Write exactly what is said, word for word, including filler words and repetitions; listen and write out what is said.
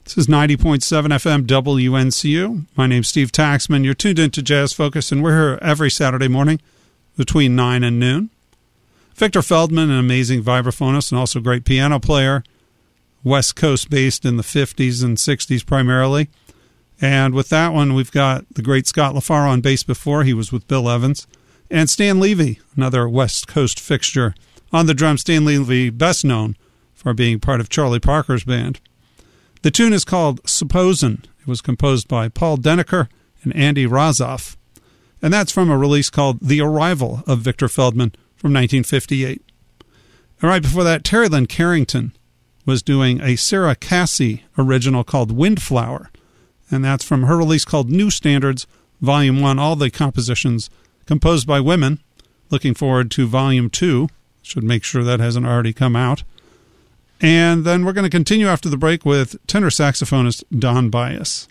This is ninety point seven F M W N C U. My name's Steve Taxman. You're tuned into Jazz Focus, and we're here every Saturday morning between nine and noon. Victor Feldman, an amazing vibraphonist and also great piano player, West Coast based in the fifties and sixties primarily. And with that one, we've got the great Scott LaFaro on bass before. He was with Bill Evans. And Stan Levy, another West Coast fixture. On the drums, Stan Levy, best known for being part of Charlie Parker's band. The tune is called Supposin'. It was composed by Paul Denneker and Andy Razoff. And that's from a release called The Arrival of Victor Feldman from nineteen fifty-eight. And right before that, Terry Lynn Carrington was doing a Sarah Cassie original called Windflower. And that's from her release called New Standards, Volume one. All the compositions composed by women. Looking forward to Volume two. Should make sure that hasn't already come out. And then we're going to continue after the break with tenor saxophonist Don Byas.